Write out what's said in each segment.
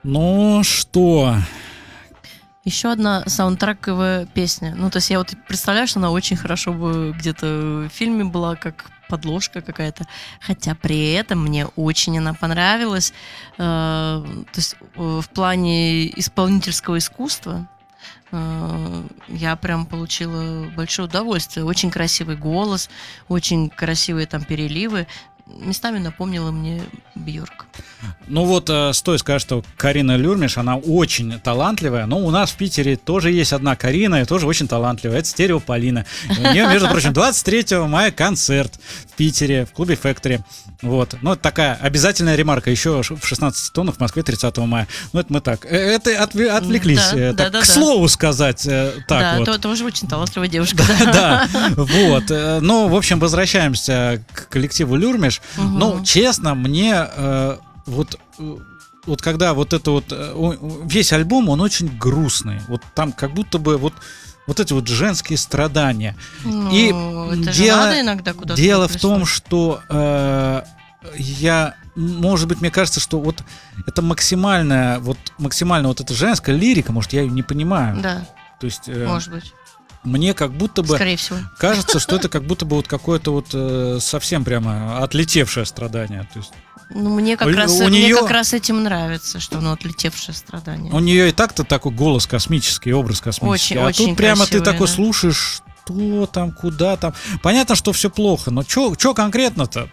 Ну что? Еще одна саундтрековая песня. Ну, то есть я вот представляю, что она очень хорошо бы где-то в фильме была, как подложка какая-то. Хотя при этом мне очень она понравилась. То есть в плане исполнительского искусства я прям получила большое удовольствие. Очень красивый голос, очень красивые там переливы. Местами напомнила мне Бьорк. Ну вот, стоит сказать, что Карина Люрмиш, она очень талантливая. Но у нас в Питере тоже есть одна Карина, и тоже очень талантливая. Это Стерео Полина. У нее, между прочим, 23 мая концерт в Питере, в клубе Factory. Вот. Ну, это такая обязательная ремарка. Еще в 16 тоннах в Москве 30 мая. Ну, это мы так. Это отвлеклись. К слову сказать. Да, тоже очень талантливая девушка. Да, вот. Ну, в общем, возвращаемся к коллективу Люрмиш. Ну, честно, мне вот когда вот это вот весь альбом, он очень грустный. Вот там как будто бы вот эти вот женские страдания. Ну, и это же надо иногда куда-то. Дело в том, что может быть, мне кажется, что вот это максимально вот эта женская лирика, может, я ее не понимаю. Да. То есть, может быть. Мне как будто бы скорее всего кажется, что это как будто бы вот какое-то вот совсем прямо отлетевшее страдание. То есть, ну, мне как раз этим нравится, что оно отлетевшее страдание. У нее и так-то такой голос космический, образ космический. А тут прямо ты такой слушаешь, что там, куда там. Понятно, что все плохо, но что конкретно-то?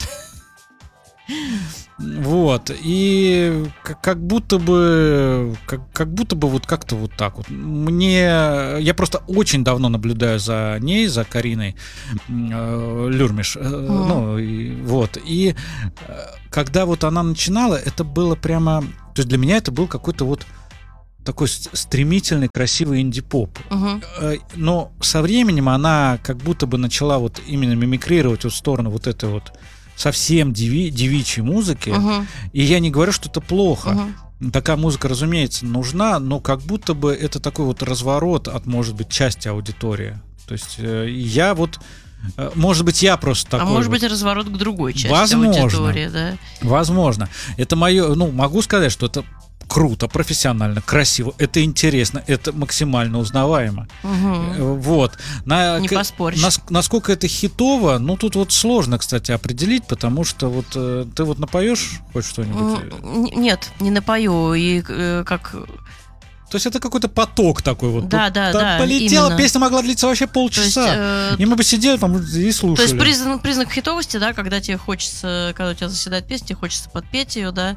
Вот, и как будто бы вот как-то вот так вот. Я просто очень давно наблюдаю за ней, за Кариной Люрмиш. Ну, вот. И когда вот она начинала, это было прямо... То есть для меня это был какой-то вот такой стремительный, красивый инди-поп. Но со временем она как будто бы начала вот именно мимикрировать в сторону вот этой вот совсем девичьей музыки. И я не говорю, что это плохо. Такая музыка, разумеется, нужна, но как будто бы это такой вот разворот от, может быть, части аудитории. То есть я вот... Может быть, я просто такой... А может быть, разворот к другой части аудитории, да? Возможно. Это мое... Ну, могу сказать, что это круто, профессионально, красиво, это интересно, это максимально узнаваемо. Вот. Не поспоришь. Насколько это хитово, ну тут вот сложно, кстати, определить, потому что вот ты вот напоешь хоть что-нибудь? Нет, не напою. И как... То есть это какой-то поток такой вот. Да, полетела, именно. Песня могла длиться вообще полчаса. И мы бы сидели там и слушали. То есть признак хитовости, да, когда тебе хочется, когда у тебя заседает песня, тебе хочется подпеть ее, да.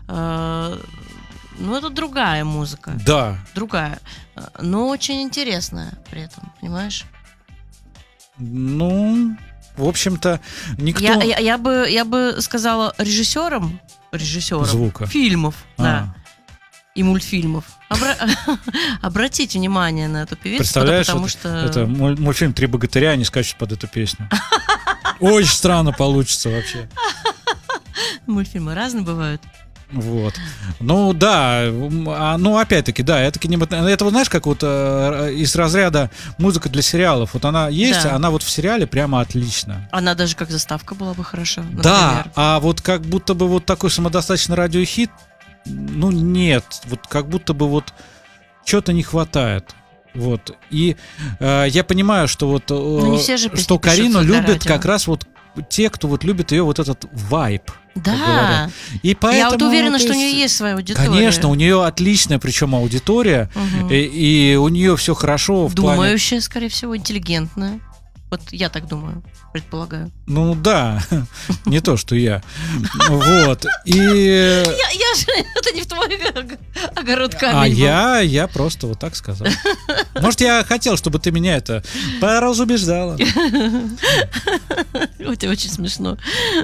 Ну, это другая музыка. Да. Другая. Но очень интересная при этом, понимаешь? Ну, в общем-то, никто... Я бы сказала режиссерам звука. Фильмов, да, и мультфильмов. Обратите внимание на эту певицу, представляешь, потому что... Это мультфильм «Три богатыря», они скачут под эту песню. Очень странно получится вообще. Мультфильмы разные бывают. Вот. Ну да, ну опять-таки, да, это вот знаешь, как вот из разряда музыка для сериалов. Вот она есть, да. Она вот в сериале прямо отлично. Она даже как заставка была бы хорошо, например. Да, а вот как будто бы вот такой самодостаточный радиохит, ну нет, вот как будто бы вот что-то не хватает. Вот. И я понимаю, что вот что Карину любят как раз вот те, кто вот любит ее вот этот вайб. Да. И поэтому, я вот уверена, что у нее есть своя аудитория. Конечно, у нее отличная, причем аудитория, и у нее все хорошо. Думающая, скорее всего, интеллигентная. Вот я так думаю, предполагаю. Ну да, не то, что я. Вот. И... Я же, это не в твой огород камень. А я просто вот так сказал. Может, я хотел, чтобы ты меня это поразубеждала. Это очень смешно.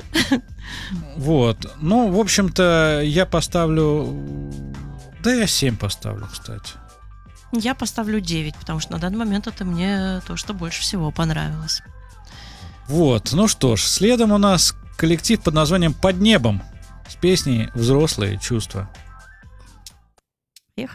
Вот. Ну, в общем-то, я поставлю... Да, я 7 поставлю, кстати. Я поставлю 9, потому что на данный момент это мне то, что больше всего понравилось. Вот, ну что ж, следом у нас коллектив под названием «Под небом» с песней «Взрослые чувства».